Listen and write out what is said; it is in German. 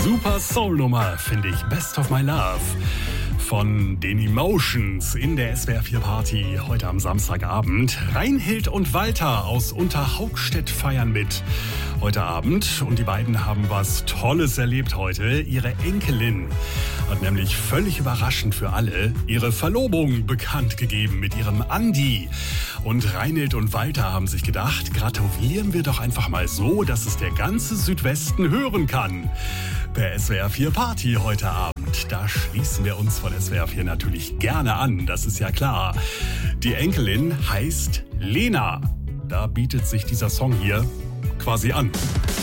Super Soul-Nummer, finde ich. Best of My Love von den Emotions in der SWR 4 Party heute am Samstagabend. Reinhild und Walter aus Unterhaugstedt feiern mit heute Abend. Und die beiden haben was Tolles erlebt heute. Ihre Enkelin hat nämlich völlig überraschend für alle ihre Verlobung bekannt gegeben mit ihrem Andi. Und Reinhild und Walter haben sich gedacht, gratulieren wir doch einfach mal so, dass es der ganze Südwesten hören kann. Per SWR 4 Party heute Abend. Da schließen wir uns von SWR 4 natürlich gerne an, das ist ja klar. Die Enkelin heißt Lena. Da bietet sich dieser Song hier quasi an.